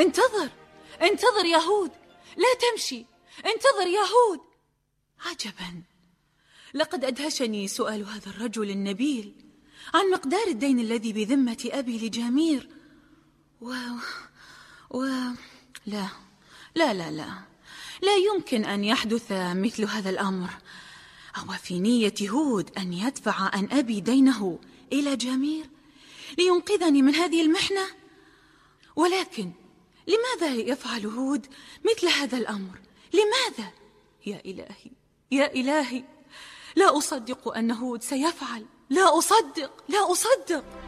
انتظر يا هود، لا تمشي، انتظر يا هود. عجبا، لقد أدهشني سؤال هذا الرجل النبيل عن مقدار الدين الذي بذمة أبي لجمير. لا لا لا لا لا يمكن أن يحدث مثل هذا الأمر. أو في نية هود أن يدفع عن أبي دينه إلى جمير لينقذني من هذه المحنة؟ ولكن لماذا يفعل هود مثل هذا الأمر؟ لماذا؟ يا إلهي يا إلهي، لا أصدق أن هود سيفعل، لا أصدق.